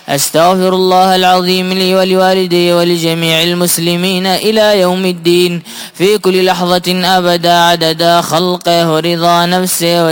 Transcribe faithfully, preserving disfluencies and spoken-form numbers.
أستغفر الله العظيم لي ولوالدي ولجميع المسلمين إلى يوم الدين في كل لحظة أبدا عدد خلقه ورضا نفسه